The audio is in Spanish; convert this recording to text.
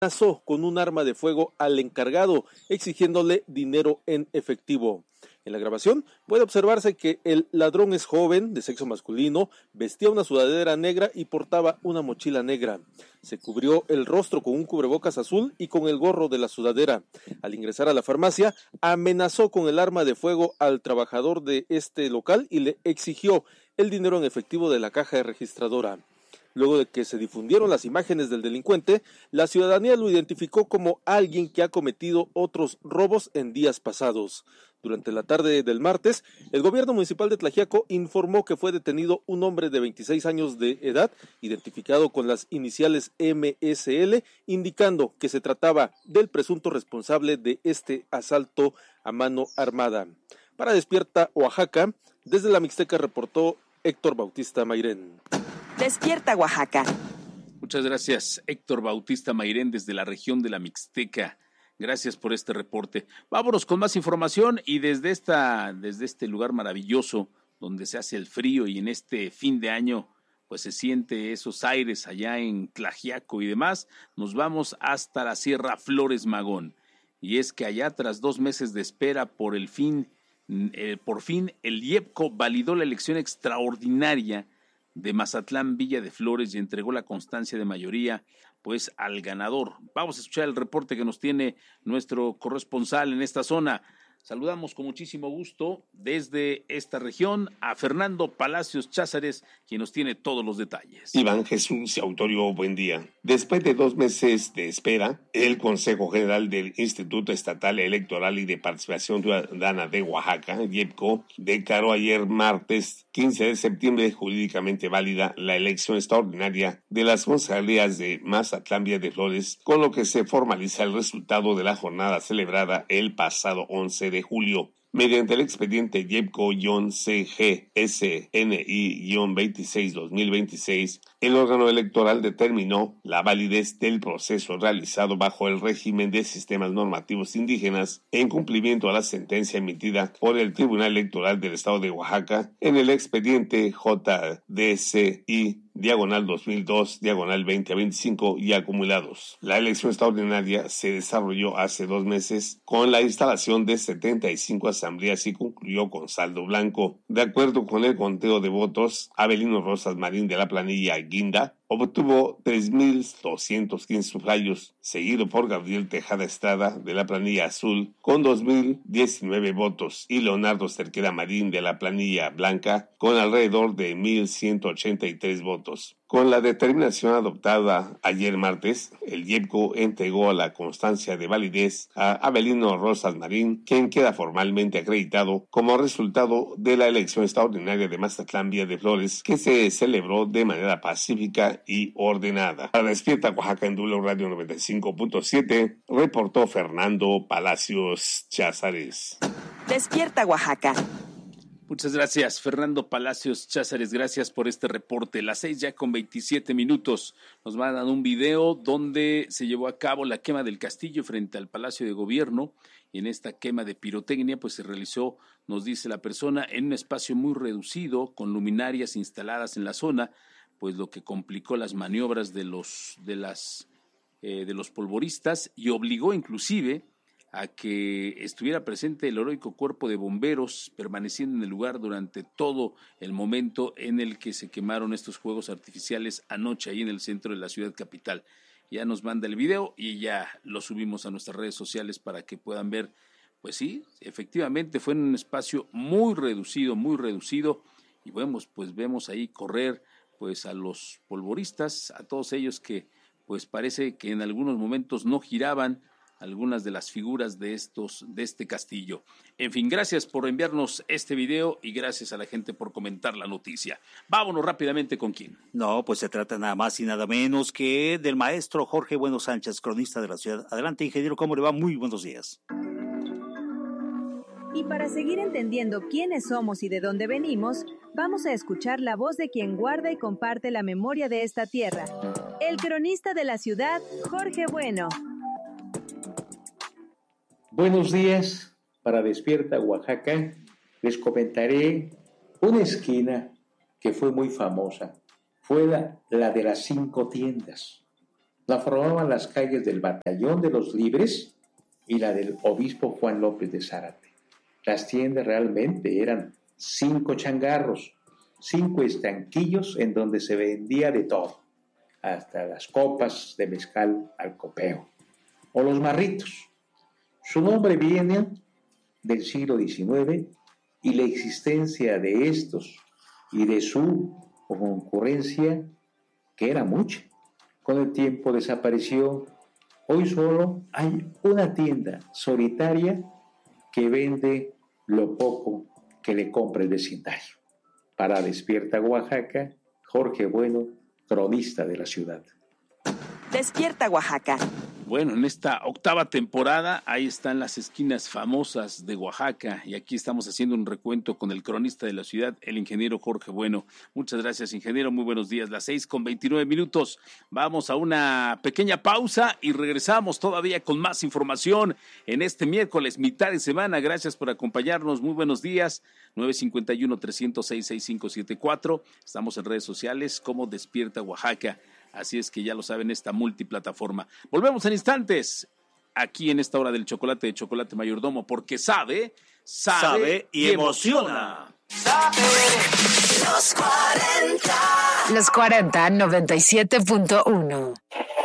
amenazó con un arma de fuego al encargado, exigiéndole dinero en efectivo. En la grabación puede observarse que el ladrón es joven, de sexo masculino, vestía una sudadera negra y portaba una mochila negra. Se cubrió el rostro con un cubrebocas azul y con el gorro de la sudadera. Al ingresar a la farmacia, amenazó con el arma de fuego al trabajador de este local y le exigió el dinero en efectivo de la caja registradora. Luego de que se difundieron las imágenes del delincuente, la ciudadanía lo identificó como alguien que ha cometido otros robos en días pasados. Durante la tarde del martes, el gobierno municipal de Tlaxiaco informó que fue detenido un hombre de 26 años de edad, identificado con las iniciales MSL, indicando que se trataba del presunto responsable de este asalto a mano armada. Para Despierta Oaxaca, desde la Mixteca reportó Héctor Bautista Mairén. Despierta Oaxaca. Muchas gracias, Héctor Bautista Mairén, desde la región de la Mixteca. Gracias por este reporte. Vámonos con más información y desde este lugar maravilloso donde se hace el frío y en este fin de año pues se siente esos aires allá en Tlaxiaco y demás, nos vamos hasta la Sierra Flores Magón. Y es que allá, tras 2 meses de espera por fin el IEPCO validó la elección extraordinaria de Mazatlán Villa de Flores y entregó la constancia de mayoría pues al ganador. Vamos a escuchar el reporte que nos tiene nuestro corresponsal en esta zona. Saludamos con muchísimo gusto desde esta región a Fernando Palacios Cházares, quien nos tiene todos los detalles. Iván Jesús Autorio, buen día. Después de 2 meses de espera, el Consejo General del Instituto Estatal Electoral y de Participación Ciudadana de Oaxaca, IEPCO, declaró ayer martes 15 de septiembre jurídicamente válida la elección extraordinaria de las concejalías de Mazatlán Villa de Flores, con lo que se formaliza el resultado de la jornada celebrada el pasado 11 de julio. Mediante el expediente YEPCO-CGSNI-26-2026, el órgano electoral determinó la validez del proceso realizado bajo el régimen de sistemas normativos indígenas en cumplimiento a la sentencia emitida por el Tribunal Electoral del Estado de Oaxaca en el expediente JDCI/2002/2025 y acumulados. La elección extraordinaria se desarrolló hace 2 meses con la instalación de 75 asambleas y concluyó con saldo blanco. De acuerdo con el conteo de votos, Avelino Rosas Marín de la planilla Guinda obtuvo 3,215 sufragios, seguido por Gabriel Tejada Estrada de la planilla Azul con 2,019 votos y Leonardo Cerquera Marín de la planilla Blanca con alrededor de 1,183 votos. Con la determinación adoptada ayer martes, el IEPCO entregó la constancia de validez a Avelino Rosas Marín, quien queda formalmente acreditado como resultado de la elección extraordinaria de Mazatlán Villa de Flores, que se celebró de manera pacífica y ordenada. Para Despierta Oaxaca en W Radio 95.7, reportó Fernando Palacios Cházares. Despierta Oaxaca. Muchas gracias, Fernando Palacios Cházares, gracias por este reporte. Las 6:27 nos mandan un video donde se llevó a cabo la quema del castillo frente al Palacio de Gobierno, y en esta quema de pirotecnia pues se realizó, nos dice la persona, en un espacio muy reducido, con luminarias instaladas en la zona, pues lo que complicó las maniobras de los polvoristas y obligó inclusive a que estuviera presente el heroico cuerpo de bomberos, permaneciendo en el lugar durante todo el momento en el que se quemaron estos fuegos artificiales anoche ahí en el centro de la ciudad capital. Ya nos manda el video y ya lo subimos a nuestras redes sociales para que puedan ver. Pues sí, efectivamente fue en un espacio muy reducido, y vemos ahí correr pues a los polvoristas, a todos ellos que pues parece que en algunos momentos no giraban algunas de las figuras de este castillo. En fin, gracias por enviarnos este video y gracias a la gente por comentar la noticia. Vámonos rápidamente con quién. No, pues se trata nada más y nada menos que del maestro Jorge Bueno Sánchez, cronista de la ciudad. Adelante, ingeniero, ¿cómo le va? Muy buenos días. Y para seguir entendiendo quiénes somos y de dónde venimos, vamos a escuchar la voz de quien guarda y comparte la memoria de esta tierra. El cronista de la ciudad, Jorge Bueno. Buenos días, para Despierta Oaxaca les comentaré una esquina que fue muy famosa. Fue la de las 5 tiendas. La formaban las calles del Batallón de los Libres y la del Obispo Juan López de Zárate. Las tiendas realmente eran 5 changarros, 5 estanquillos en donde se vendía de todo, hasta las copas de mezcal al copeo, o los marritos. Su nombre viene del siglo XIX y la existencia de estos y de su concurrencia, que era mucha, con el tiempo desapareció. Hoy solo hay una tienda solitaria que vende lo poco que le compra el vecindario. Para Despierta Oaxaca, Jorge Bueno, cronista de la ciudad. Despierta Oaxaca. Bueno, en esta 8ª temporada, ahí están las esquinas famosas de Oaxaca y aquí estamos haciendo un recuento con el cronista de la ciudad, el ingeniero Jorge Bueno. Muchas gracias, ingeniero, muy buenos días. Las 6:29. Vamos a una pequeña pausa y regresamos todavía con más información en este miércoles, mitad de semana. Gracias por acompañarnos, muy buenos días. 951-306-6574. Estamos en redes sociales como Despierta Oaxaca. Así es que ya lo saben, esta multiplataforma. Volvemos en instantes, aquí en esta hora del chocolate de Chocolate Mayordomo, porque sabe y emociona. Los 40 97.1.